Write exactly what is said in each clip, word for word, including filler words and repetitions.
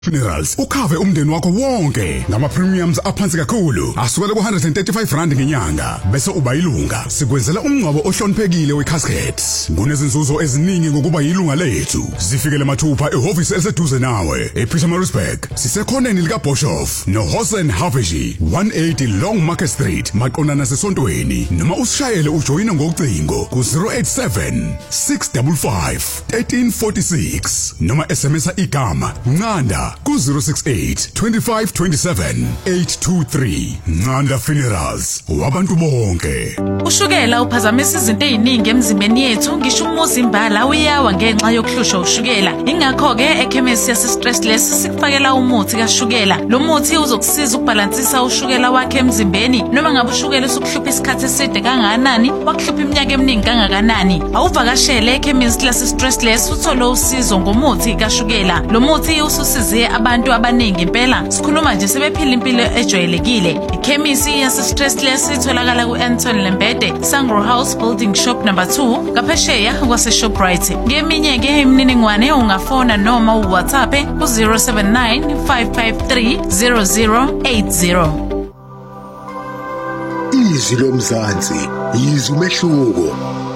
Funerals ukhave umndeni wakho wonke ngama premiums aphansi kakhulu asukela ku one hundred thirty-five rand ngenyanga bese uba yilunga sikwenzela umngcwabo ohloniphekile wecasket kunezinzuzo eziningi ngokuba yilunga lethu zifikele mathupha ehhovisi eliseduze nawe ePietermaritzburg sisekhoneni lika Boshoff no Hosen Haveji one eighty Long Market Street maqondana sesontweni noma usishayele ujoyina ngocingo ku zero eight seven six five five one three four six noma S M S igama Nqanda ku zero six eight two five two seven eight two three. Nqanda Funerals wabantu bonke. Ushukela uphazamisa izinto eziningi emzimbeni yethu ngisho umuzi imbala uyawa ngenxa yokuhlushwa ushukela. Ingakho ke ekhemisi yase Stressless sikufakela umuthi kaShukela. Lo muthi uzokusiza ukubalansisa ushukela wakhe emzimbeni noma ngabe ushukela usukuhlupha isikhathi eside kangakanani wakuhlupha iminyaka eminingi kangakanani. Awuvakashele ekhemisi lase Stressless uthole usizo ngomuthi kaShukela. Lo muthi ususiza abantu abaningi impela sikhuluma nje sebephila impilo ejwayelekile. Ikhemisi yase Stressless itholakala ku Anton Lembede Sangro House Building Shop number two kaphesheya kwase Shoprite. Ngeminye ke imininingwane ungafona noma uWhatsApp ku zero seven nine five five three zero zero eight zero. Izwi lomzansi izwi umehluko.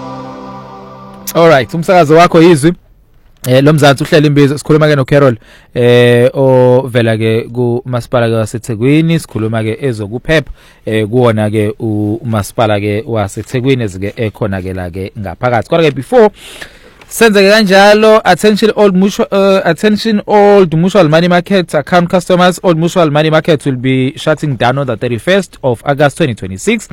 All right, umsakazo wakho izwi Eh lomzansi uhlela imbizo sikhuluma ke no Carol eh ovela ke ku masipala ke waseThekwini sikhuluma ke ezokuphepha eh kuona ke umasipala ke waseThekwini ezike ekhona ke la ke ngaphakathi kodwa ke before senze ke kanjalo attention all mutual uh, attention all mutual money market account customers. All mutual money market will be shutting down on the thirty-first of August twenty twenty-six.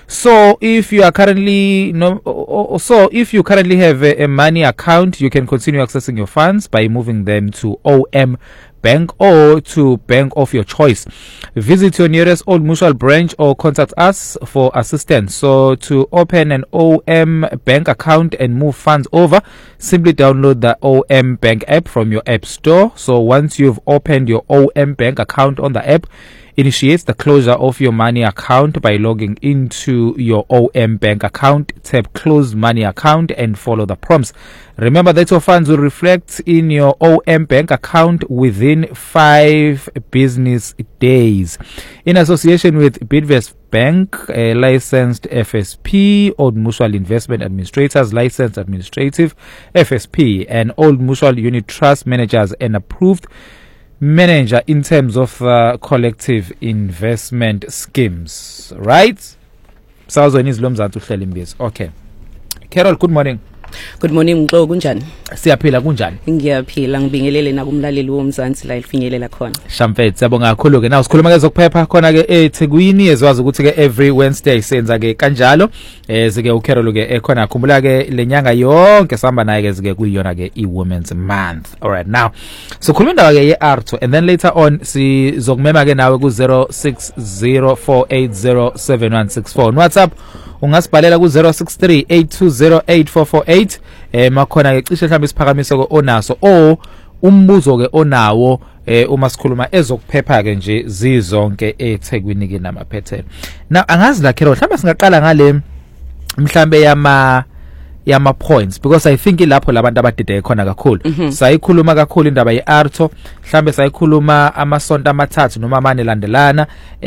So if you are currently no so if you currently have a, a money account, you can continue accessing your funds by moving them to O M Bank or to bank of your choice. Visit your nearest Old Mutual branch or contact us for assistance. So to open an O M Bank account and move funds over, simply download the O M Bank app from your app store. So once you've opened your O M Bank account on the app, initiates the closure of your money account by logging into your O M Bank account, tap close money account and follow the prompts. Remember that your funds will reflect in your O M Bank account within five business days. In association with Bidvest Bank, a licensed F S P, Old Mutual Investment Administrators, licensed administrative F S P, and Old Mutual Unit Trust Managers and approved manager in terms of uh, collective investment schemes, right? Sawuzweni izilomzansi uhlela imbizo. Okay. Carol, good morning. Good morning Mxoko, kunjani? Siyaphila kunjani? Ngiyaphila, ngibingelele nakumlaleli womzansi la ifinyelela khona. Shamfethu, siyabonga kakhulu ke. Nawu sikhuluma ke zokuphepha khona ke eThekwini ezwazi ukuthi ke every Wednesday senza ke kanjalo. Eh sike uCarol ke ekhona akhumbula ke lenyanga yonke sihamba naye ke sike kuyiyona ke iWomen's Month. All right, now so khuluma indaba ke yeArto and then later on sizokumema ke nawe ku zero six zero four eight zero seven one six four. WhatsApp ungasibhalela ku zero six three eight two zero eight four four eight. Eh makhona ke cishe mhlawumbe isiphakamiso ke onaso o umbuzo ke onawo eh uma sikhuluma ezokuphepha ke nje zizonke eThekwini ke namaphethelo. Now angazi la Carol mhlawumbe singaqala ngale mhlambe yama yama points because I think ilapho labantu abadide khona kakhulu. Mm -hmm. Sayikhuluma kakhulu indaba yeArto mhlambe sayikhuluma amasonto amathathu noma amane landelana.